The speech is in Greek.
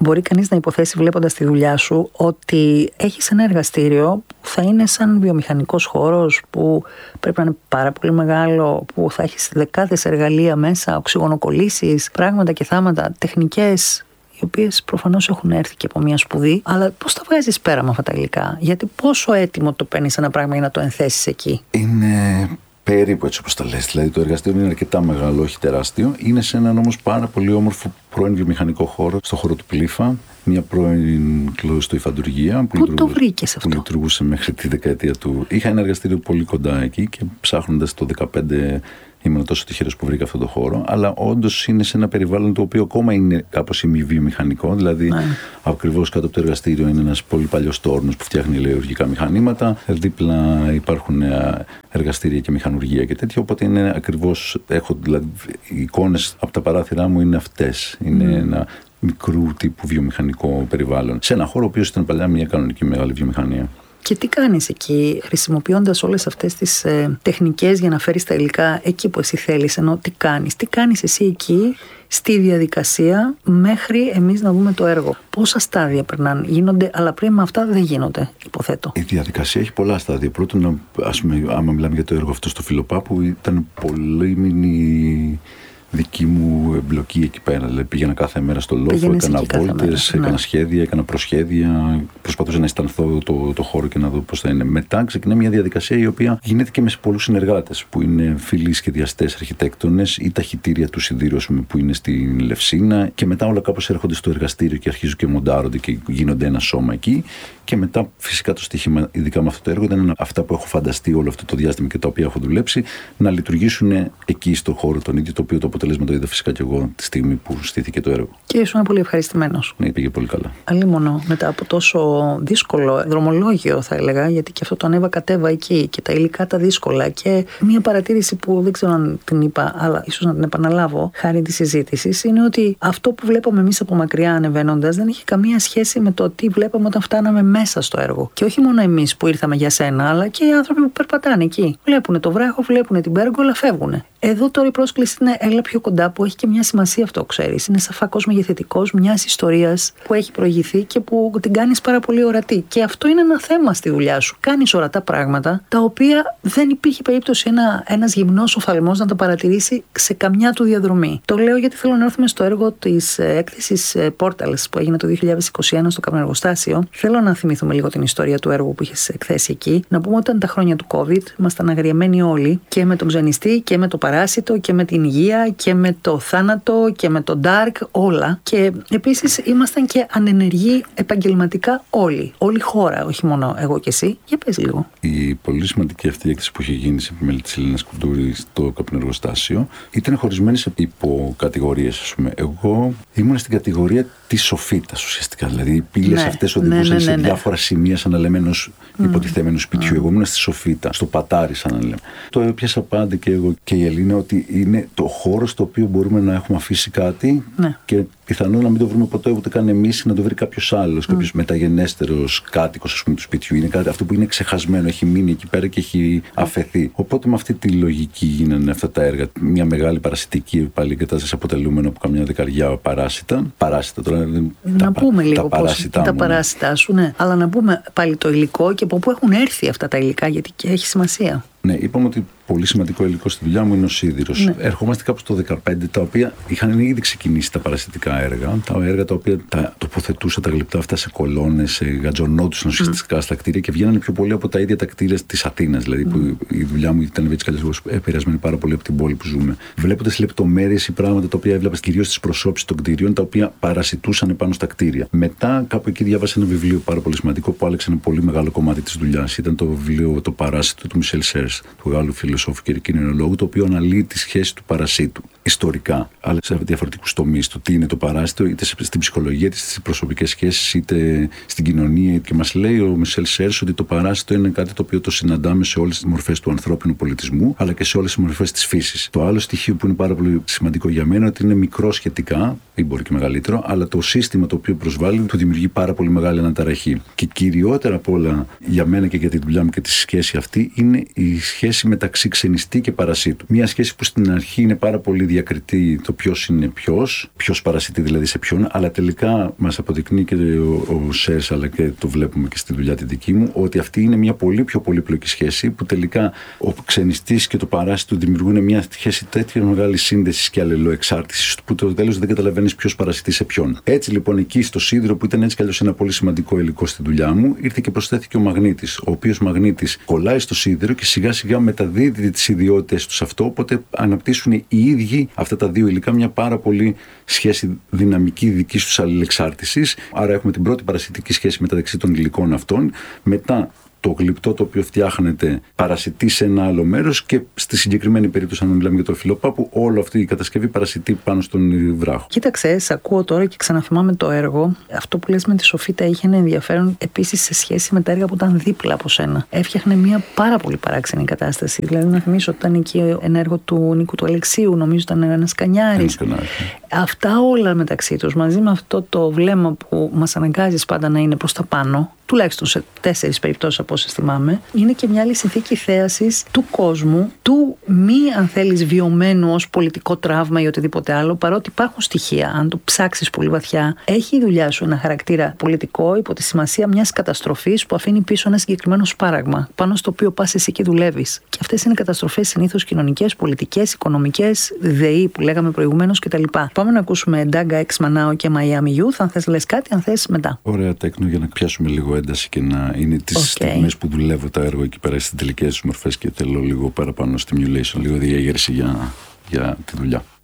Μπορεί κανείς να υποθέσει, βλέποντας τη δουλειά σου, ότι έχεις ένα εργαστήριο που θα είναι σαν βιομηχανικός χώρος, που πρέπει να είναι πάρα πολύ μεγάλο, που θα έχεις δεκάδες εργαλεία μέσα, οξυγονοκολλήσεις, πράγματα και θάματα, τεχνικές, οι οποίες προφανώς έχουν έρθει και από μια σπουδή. Αλλά πώς τα βγάζεις πέρα με αυτά τα υλικά? Γιατί πόσο έτοιμο το παίρνεις ένα πράγμα για να το ενθέσεις εκεί? Είναι περίπου έτσι όπως τα λες. Δηλαδή το εργαστήριο είναι αρκετά μεγάλο, όχι τεράστιο. Είναι σε έναν όμως πάρα πολύ όμορφο πρώην βιομηχανικό χώρο, στο χώρο του Πλήφα. Μια πρώην κλωστοϊφαντουργία Πού το βρήκες αυτό? Που λειτουργούσε μέχρι τη δεκαετία του. Είχα ένα εργαστήριο πολύ κοντά εκεί και ψάχνοντας το 2015. Ήμουν τόσο τυχερός που βρήκα αυτό το χώρο, αλλά όντως είναι σε ένα περιβάλλον το οποίο ακόμα είναι κάπως ημιβιομηχανικό. Δηλαδή, ακριβώς κάτω από το εργαστήριο είναι ένας πολύ παλιός τόρνος που φτιάχνει ελαιουργικά μηχανήματα. Δίπλα υπάρχουν εργαστήρια και μηχανουργία και τέτοια. Οπότε είναι ακριβώς. Έχω δηλαδή οι εικόνες από τα παράθυρά μου είναι αυτές. Είναι ένα μικρού τύπου βιομηχανικό περιβάλλον. Σε ένα χώρο ο οποίος ήταν παλιά μια κανονική μεγάλη βιομηχανία. Και τι κάνεις εκεί, χρησιμοποιώντας όλες αυτές τις τεχνικές για να φέρεις τα υλικά εκεί που εσύ θέλεις? Ενώ τι κάνεις εσύ εκεί στη διαδικασία μέχρι εμείς να δούμε το έργο? Πόσα στάδια περνάνε, γίνονται, αλλά πριν με αυτά δεν γίνονται, υποθέτω. Η διαδικασία έχει πολλά στάδια. Πρώτον, άμα μιλάμε για το έργο αυτό στο Φιλοπάπου, ήταν πολύ μήνυ δική μου εμπλοκή εκεί πέρα. Δηλαδή πήγαινα κάθε μέρα στο λόφο, έκανα βόλτες, έκανα σχέδια, έκανα προσχέδια. Προσπαθούσα να αισθανθώ το χώρο και να δω πώς θα είναι. Μετά ξεκινάει μια διαδικασία η οποία γίνεται και με πολλούς συνεργάτες που είναι φίλοι σχεδιαστές, αρχιτέκτονες ή ταχυτήρια του Σιδήρου που είναι στην Λευσίνα. Και μετά όλα κάπως έρχονται στο εργαστήριο και αρχίζουν και μοντάρονται και γίνονται ένα σώμα εκεί. Και μετά φυσικά το στοίχημα, ειδικά με αυτό το έργο, ήταν αυτά που έχω φανταστεί όλο αυτό το διάστημα και τα οποία έχω δουλέψει να λειτουργήσουν εκεί στο χώρο τον ίδιο, το οποίο το αποτέλεσμα το είδα φυσικά και εγώ τη στιγμή που στήθηκε το έργο. Και ήσουν πολύ ευχαριστημένος. Ναι, πήγε πολύ καλά. Αλλήμονο μετά από τόσο δύσκολο δρομολόγιο, θα έλεγα, γιατί και αυτό το ανέβα-κατέβα εκεί και τα υλικά τα δύσκολα. Και μία παρατήρηση που δεν ξέρω αν την είπα, αλλά ίσως να την επαναλάβω χάρη τη συζήτηση, είναι ότι αυτό που βλέπαμε εμείς από μακριά ανεβαίνοντας δεν είχε καμία σχέση με το τι βλέπαμε όταν φτάναμε μέσα στο έργο. Και όχι μόνο εμείς που ήρθαμε για σένα, αλλά και οι άνθρωποι που περπατάνε εκεί. Βλέπουν το βράχο, βλέπουν την πέργολα, φεύγουν. Εδώ τώρα η πρόσκληση είναι έλα πιο κοντά, που έχει και μια σημασία αυτό, ξέρεις. Είναι σαν φακός μεγεθυντικός μιας ιστορίας που έχει προηγηθεί και που την κάνεις πάρα πολύ ορατή. Και αυτό είναι ένα θέμα στη δουλειά σου. Κάνεις ορατά πράγματα τα οποία δεν υπήρχε περίπτωση ένας γυμνός οφθαλμός να τα παρατηρήσει σε καμιά του διαδρομή. Το λέω γιατί θέλω να έρθουμε στο έργο της έκθεσης Portals που έγινε το 2021 στο Καπνεργοστάσιο. Θέλω να θυμηθούμε λίγο την ιστορία του έργου που είχες εκθέσει εκεί. Να πούμε ότι ήταν τα χρόνια του COVID, ήμασταν αγριεμένοι όλοι και με τον ξενιστή και με το παράσιτο και με την υγεία και με το θάνατο και με το dark, όλα. Και επίσης ήμασταν και ανενεργοί επαγγελματικά όλοι. Όλη η χώρα, όχι μόνο εγώ και εσύ. Για πες λίγο. Η πολύ σημαντική αυτή έκθεση που είχε γίνει σε επιμέλεια της Ελένας Κουντούρη στο Καπνεργοστάσιο ήταν χωρισμένη σε υποκατηγορίες, ας πούμε. Εγώ ήμουν στην κατηγορία της σοφίτας ουσιαστικά. Δηλαδή οι πύλες αυτές οδηγούσαν σε διάφορα σημεία σαν να λέμε ενός υποτιθέμενου σπιτιού. Εγώ ήμουν στη σοφίτα, στο πατάρι, σαν να λέμε. Το έπιασα πάντα και εγώ και η Ελίνα ότι είναι το χώρο στο οποίο μπορούμε να έχουμε αφήσει κάτι και πιθανόν να μην το βρούμε ποτέ ούτε καν εμείς, να το βρει κάποιος άλλος, κάποιος μεταγενέστερος κάτοικος, ας πούμε, του σπιτιού. Είναι κάτι αυτό που είναι ξεχασμένο, έχει μείνει εκεί πέρα και έχει αφαιθεί. Οπότε με αυτή τη λογική γίνανε αυτά τα έργα. Μια μεγάλη παρασιτική πάλι εγκατάσταση αποτελούμενο από καμιά δεκαριά παράσιτα. Παράσιτα τώρα. Να πούμε λίγο πώς τα μου, παράσιτά σου, ναι. Αλλά να πούμε πάλι το υλικό και από πού έχουν έρθει αυτά τα υλικά, γιατί και έχει σημασία. Ναι, είπαμε ότι πολύ σημαντικό υλικό στη δουλειά μου είναι ο σίδηρος. Ναι. Ερχόμαστε κάπου στο 2015, τα οποία είχαν ήδη ξεκινήσει τα παρασιτικά έργα. Τα έργα τα οποία τα τοποθετούσαν τα γλυπτά αυτά σε κολόνες, γατζονόντουσαν ουσιαστικά στα κτίρια και βγαίνανε πιο πολύ από τα ίδια τα κτίρια της Αθήνας. Δηλαδή, που η δουλειά μου ήταν έτσι καλώς επηρεασμένη πάρα πολύ από την πόλη που ζούμε. Βλέποντας λεπτομέρειες ή πράγματα τα οποία έβλεπα κυρίως στις προσώψεις των κτίριων, τα οποία παρασιτούσαν πάνω στα κτίρια. Μετά, κάπου εκεί διάβασα ένα βιβλίο πάρα πολύ σημαντικό που άλλαξε ένα πολύ μεγάλο κομμάτι της δουλειάς. Ήταν το βιβλίο Το Παράσιτο του Μισελ Σέρς, του Γάλλου φιλοσόφου και κοινωνιολόγου, το οποίο αναλύει τη σχέση του παρασίτου ιστορικά, αλλά σε διαφορετικούς τομείς. Το τι είναι το παράσιτο, είτε στην ψυχολογία, είτε στις προσωπικές σχέσεις, είτε στην κοινωνία. Και μας λέει ο Μισελ Σέρς ότι το παράσιτο είναι κάτι το οποίο το συναντάμε σε όλες τις μορφές του ανθρώπινου πολιτισμού, αλλά και σε όλες τις μορφές της φύσης. Το άλλο στοιχείο που είναι πάρα πολύ σημαντικό για μένα είναι ότι είναι μικρό σχετικά, ή μπορεί και μεγαλύτερο, αλλά το σύστημα το οποίο προσβάλλει του δημιουργεί πάρα πολύ μεγάλη αναταραχή. Και κυριότερα απ' όλα για μένα και για τη δουλειά μου και τη σχέση αυτή είναι η σχέση μεταξύ ξενιστή και παρασίτου. Μια σχέση που στην αρχή είναι πάρα πολύ διακριτή το ποιος είναι ποιος παρασιτεί δηλαδή σε ποιον, αλλά τελικά μας αποδεικνύει και ο Σέρς, αλλά και το βλέπουμε και στη δουλειά τη δική μου, ότι αυτή είναι μια πολύ πιο πολύπλοκη σχέση, που τελικά ο ξενιστής και το παράσιτο δημιουργούν μια σχέση τέτοια μεγάλη σύνδεση και αλληλοεξάρτηση, που το τέλος δεν καταλαβαίνεις ποιος παρασιτεί σε ποιον. Έτσι λοιπόν, εκεί στο σίδηρο, που ήταν έτσι κι αλλιώς ένα πολύ σημαντικό υλικό στη δουλειά μου, ήρθε και προσθέθηκε ο μαγνήτης, ο οποίος μαγνήτης κολλάει στο σίδηρο και σιγά σιγά μεταδίδει τις ιδιότητες του σε αυτό, οπότε αναπτύσσουν οι ίδιοι αυτά τα δύο υλικά μια πάρα πολύ σχέση δυναμική δικής τους αλληλεξάρτησης. Άρα έχουμε την πρώτη παρασιτική σχέση μεταξύ των υλικών αυτών, μετά το γλυπτό το οποίο φτιάχνεται παρασιτεί σε ένα άλλο μέρος, και στη συγκεκριμένη περίπτωση, αν μιλάμε για το οφυλοπάπου, όλη αυτή η κατασκευή παρασιτεί πάνω στον βράχο. Κοίταξε, σε ακούω τώρα και ξαναθυμάμαι το έργο. Αυτό που λες με τη Σοφίτα είχε ένα ενδιαφέρον επίσης σε σχέση με τα έργα που ήταν δίπλα από σένα. Έφτιαχνε μια πάρα πολύ παράξενη κατάσταση. Δηλαδή, να θυμίσω ότι ήταν εκεί ένα έργο του Νίκου του Αλεξίου, νομίζω ήταν ένας Κανιάρης. Αυτά όλα μεταξύ τους, μαζί με αυτό το βλέμμα που μας αναγκάζει πάντα να είναι προς τα πάνω, τουλάχιστον σε 4 περιπτώσεις από όσες θυμάμαι, είναι και μια άλλη συνθήκη θέασης του κόσμου, του μη, αν θέλεις, βιωμένου ως πολιτικό τραύμα ή οτιδήποτε άλλο, παρότι υπάρχουν στοιχεία, αν το ψάξεις πολύ βαθιά, έχει η δουλειά σου ένα χαρακτήρα πολιτικό υπό τη σημασία μιας καταστροφής που αφήνει πίσω ένα συγκεκριμένο σπάραγμα, πάνω στο οποίο πας εσύ και δουλεύεις. Και αυτές είναι καταστροφές συνήθως κοινωνικές, πολιτικές, οικονομικές, ΔΕΗ που λέγαμε προηγουμένως κτλ. Πάμε να ακούσουμε Ντάγκα Εξ Μανάο και Miami Youth. Αν θες λες κάτι, αν θες μετά. Ωραία τέκνο για να πιάσουμε λίγο ένταση και να είναι τις στιγμές που δουλεύω τα έργα εκεί πέρα στις τελικές μορφές και θέλω λίγο παραπάνω stimulation, λίγο διέγερση για τη δουλειά.